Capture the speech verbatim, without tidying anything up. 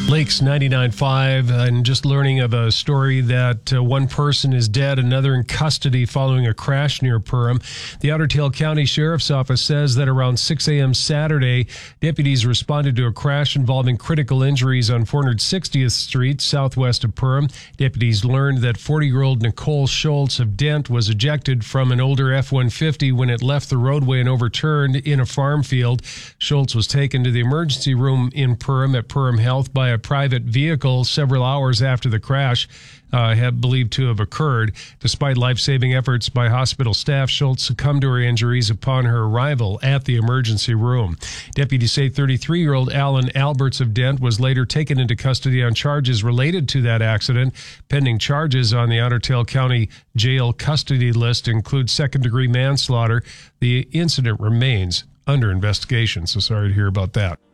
Lakes ninety-nine point five, and just learning of a story that uh, one person is dead, another in custody following a crash near Perham. The Otter Tail County Sheriff's Office says that around six a.m. Saturday, deputies responded to a crash involving critical injuries on four hundred sixtieth Street, southwest of Perham. Deputies learned that forty-year-old Nicole Schultz of Dent was ejected from an older F one fifty when it left the roadway and overturned in a farm field. Schultz was taken to the emergency room in Perham at Perham Health by a private vehicle several hours after the crash uh, had believed to have occurred. Despite life-saving efforts by hospital staff, Schultz succumbed to her injuries upon her arrival at the emergency room. Deputies say thirty-three-year-old Alan Alberts of Dent was later taken into custody on charges related to that accident. Pending charges on the Otter Tail County Jail custody list include second-degree manslaughter. The incident remains under investigation, so sorry to hear about that.